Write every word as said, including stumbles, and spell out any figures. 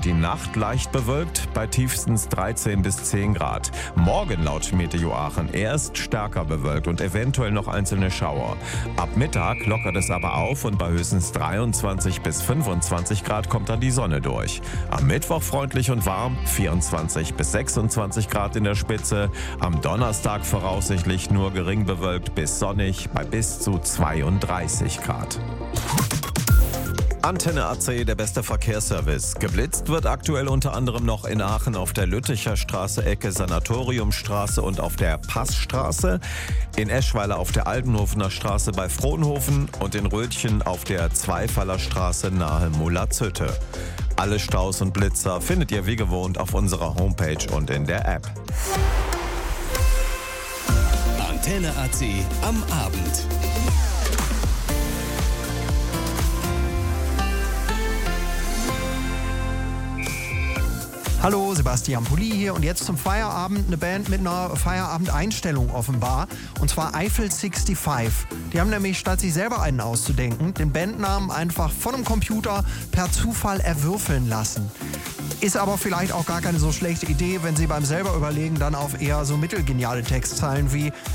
Die Nacht leicht bewölkt bei tiefstens dreizehn bis zehn Grad. Morgen laut Meteo Aachen erst stärker bewölkt und eventuell noch einzelne Schauer. Ab Mittag lockert es aber auf und bei höchstens dreiundzwanzig bis fünfundzwanzig Grad kommt dann die Sonne durch. Am Mittwoch freundlich und warm, vierundzwanzig bis sechsundzwanzig Grad in der Spitze. Am Donnerstag voraussichtlich nur gering bewölkt bis sonnig bei bis zu zweiunddreißig Grad. Antenne A C, der beste Verkehrsservice. Geblitzt wird aktuell unter anderem noch in Aachen auf der Lütticher Straße, Ecke Sanatoriumstraße und auf der Passstraße, in Eschweiler auf der Aldenhofener Straße bei Frohnhofen und in Rötchen auf der Zweifaller Straße nahe Mullertshütte. Alle Staus und Blitzer findet ihr wie gewohnt auf unserer Homepage und in der App. Antenne A C am Abend. Hallo, Sebastian Pulli hier und jetzt zum Feierabend eine Band mit einer Feierabendeinstellung offenbar, und zwar Eiffel fünfundsechzig. Die haben nämlich, statt sich selber einen auszudenken, den Bandnamen einfach von einem Computer per Zufall erwürfeln lassen. Ist aber vielleicht auch gar keine so schlechte Idee, wenn sie beim selber überlegen dann auf eher so mittelgeniale Textzeilen wie